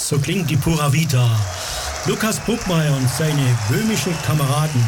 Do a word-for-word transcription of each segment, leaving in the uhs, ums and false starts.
So klingt die Pura Vida. Lukas Bruckmeier und seine böhmischen Kameraden.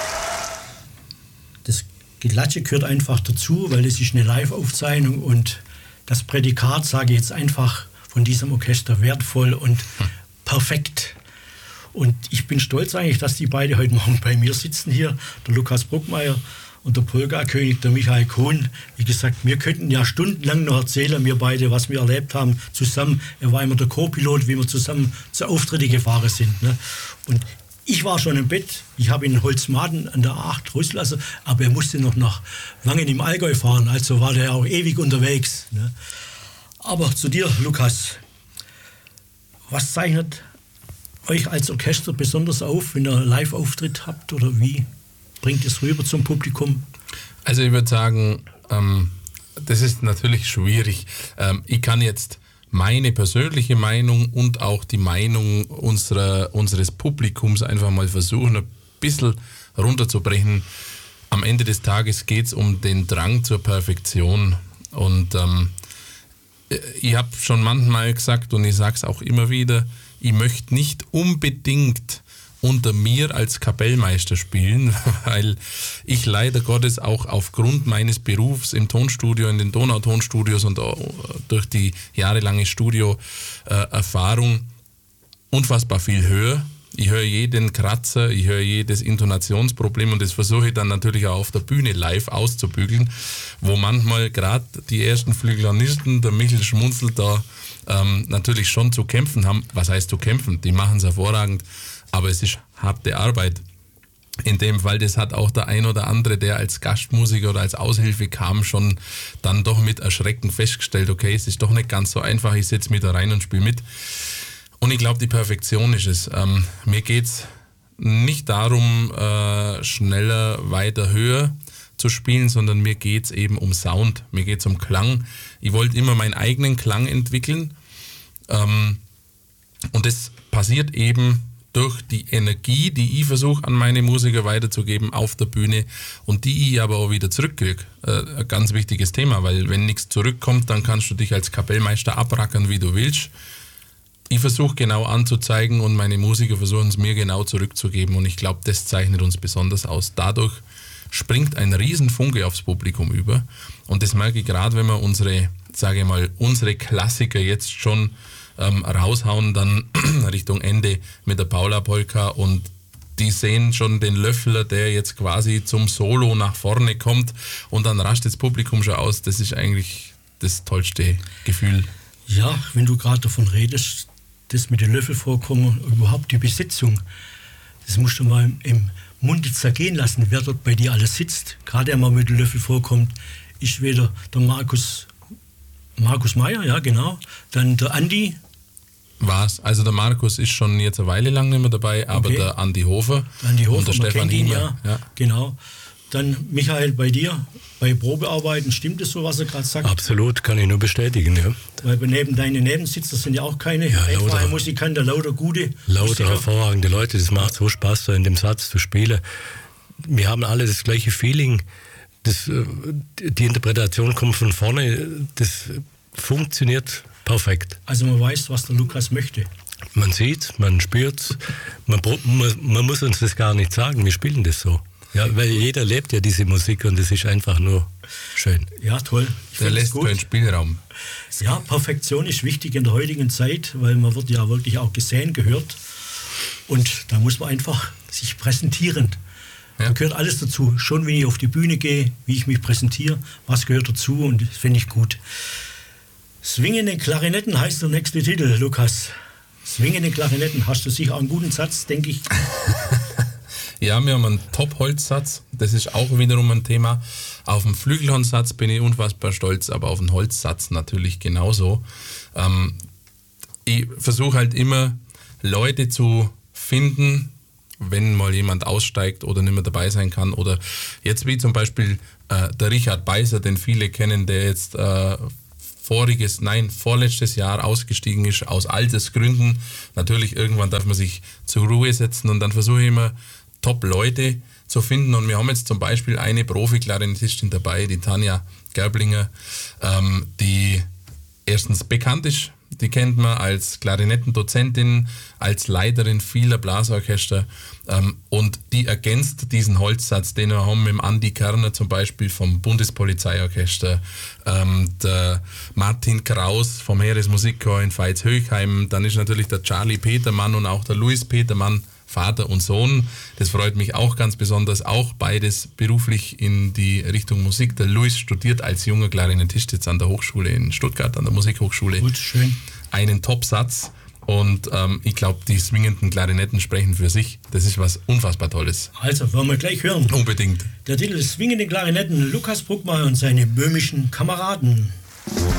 Das Geklatsche gehört einfach dazu, weil es ist eine Live-Aufzeichnung und das Prädikat, sage ich jetzt einfach, von diesem Orchester wertvoll und perfekt. Und ich bin stolz eigentlich, dass die beiden heute Morgen bei mir sitzen hier, der Lukas Bruckmeier und der Polka-König, der Michael Kohn. Wie gesagt, wir könnten ja stundenlang noch erzählen, wir beide, was wir erlebt haben zusammen. Er war immer der Co-Pilot, wie wir zusammen zu Auftritte gefahren sind. Ne? Und ich war schon im Bett, ich habe ihn in Holzmaden an der A acht rauslassen, aber er musste noch nach Wangen im Allgäu fahren, also war der auch ewig unterwegs. Ne? Aber zu dir, Lukas, was zeichnet euch als Orchester besonders auf, wenn ihr Live-Auftritt habt, oder wie bringt es rüber zum Publikum? Also ich würde sagen, ähm, das ist natürlich schwierig. Ähm, ich kann jetzt meine persönliche Meinung und auch die Meinung unserer, unseres Publikums einfach mal versuchen, ein bisschen runterzubrechen. Am Ende des Tages geht es um den Drang zur Perfektion. Und ähm, ich habe schon manchmal gesagt und ich sage es auch immer wieder, ich möchte nicht unbedingt unter mir als Kapellmeister spielen, weil ich leider Gottes auch aufgrund meines Berufs im Tonstudio, in den Donautonstudios und durch die jahrelange Studioerfahrung unfassbar viel höre. Ich höre jeden Kratzer, ich höre jedes Intonationsproblem und das versuche ich dann natürlich auch auf der Bühne live auszubügeln, wo manchmal gerade die ersten Flügelanisten, der Michel schmunzelt da, ähm, natürlich schon zu kämpfen haben. Was heißt zu kämpfen? Die machen es hervorragend, aber es ist harte Arbeit. In dem Fall, das hat auch der ein oder andere, der als Gastmusiker oder als Aushilfe kam, schon dann doch mit Erschrecken festgestellt, okay, es ist doch nicht ganz so einfach, ich setze mich da rein und spiele mit. Und ich glaube, die Perfektion ist es. Ähm, mir geht es nicht darum, äh, schneller, weiter, höher zu spielen, sondern mir geht es eben um Sound, mir geht es um Klang. Ich wollte immer meinen eigenen Klang entwickeln ähm, und das passiert eben durch die Energie, die ich versuche an meine Musiker weiterzugeben auf der Bühne und die ich aber auch wieder zurückkriege. Äh, ein ganz wichtiges Thema, weil wenn nichts zurückkommt, dann kannst du dich als Kapellmeister abrackern, wie du willst. Ich versuche genau anzuzeigen und meine Musiker versuchen es mir genau zurückzugeben und ich glaube, das zeichnet uns besonders aus. Dadurch springt ein Riesenfunke aufs Publikum über und das merke ich gerade, wenn wir unsere, sage ich mal, unsere Klassiker jetzt schon ähm, raushauen, dann Richtung Ende mit der Paula-Polka und die sehen schon den Löffler, der jetzt quasi zum Solo nach vorne kommt und dann rascht das Publikum schon aus. Das ist eigentlich das tollste Gefühl. Ja, wenn du gerade davon redest, das mit den Löffel vorkommen, überhaupt die Besetzung, das musst du mal im, im Munde zergehen lassen, wer dort bei dir alles sitzt. Gerade einmal mit den Löffel vorkommt, ist wieder der Markus, Markus Meyer, ja genau, dann der Andi. Was? Also der Markus ist schon jetzt eine Weile lang nicht mehr dabei, aber okay. Der Andi Hofer, der Andi Hofer und der Stefan ihn, Hiemer. Ja, ja. Genau. Dann Michael, bei dir, bei Probearbeiten, stimmt es so, was er gerade sagt? Absolut, kann ich nur bestätigen, ja. Weil neben deinen Nebensitzer sind ja auch keine ja, einfache lauter, Musikanten, lauter gute Lauter Musiker. hervorragende Leute, das macht so Spaß, da in dem Satz zu spielen. Wir haben alle das gleiche Feeling, das, die Interpretation kommt von vorne, das funktioniert perfekt. Also man weiß, was der Lukas möchte. Man sieht, man spürt, man, man, man muss uns das gar nicht sagen, wir spielen das so. Ja, weil jeder lebt ja diese Musik und es ist einfach nur schön. Ja, toll. Der lässt keinen Spielraum. Ja, Perfektion ist wichtig in der heutigen Zeit, weil man wird ja wirklich auch gesehen, gehört. Und da muss man einfach sich präsentieren. Ja. Da gehört alles dazu. Schon wenn ich auf die Bühne gehe, wie ich mich präsentiere, was gehört dazu und das finde ich gut. Swingende Klarinetten heißt der nächste Titel, Lukas. Swingende Klarinetten, hast du sicher auch einen guten Satz, denke ich. Ja, wir haben einen Top-Holzsatz, das ist auch wiederum ein Thema. Auf den Flügelhornsatz bin ich unfassbar stolz, aber auf den Holzsatz natürlich genauso. Ähm, ich versuche halt immer, Leute zu finden, wenn mal jemand aussteigt oder nicht mehr dabei sein kann. Oder jetzt wie zum Beispiel äh, der Richard Beiser, den viele kennen, der jetzt äh, voriges, nein, vorletztes Jahr ausgestiegen ist, aus Altersgründen. Natürlich, irgendwann darf man sich zur Ruhe setzen und dann versuche ich immer, Top-Leute zu finden. Und wir haben jetzt zum Beispiel eine Profi-Klarinettistin dabei, die Tanja Gerblinger, ähm, die erstens bekannt ist, die kennt man als Klarinettendozentin, als Leiterin vieler Blasorchester ähm, und die ergänzt diesen Holzsatz, den wir haben mit dem Andi Kerner zum Beispiel vom Bundespolizeiorchester, ähm, der Martin Kraus vom Heeresmusikchor in Veitshöchheim, dann ist natürlich der Charlie Petermann und auch der Luis Petermann, Vater und Sohn. Das freut mich auch ganz besonders, auch beides beruflich in die Richtung Musik. Der Luis studiert als junger Klarinettist jetzt an der Hochschule in Stuttgart, an der Musikhochschule. Gut, schön. Einen Top-Satz und ähm, ich glaube, die swingenden Klarinetten sprechen für sich. Das ist was unfassbar Tolles. Also, wollen wir gleich hören. Unbedingt. Der Titel ist Swingende Klarinetten, Lukas Bruckmeier und seine böhmischen Kameraden.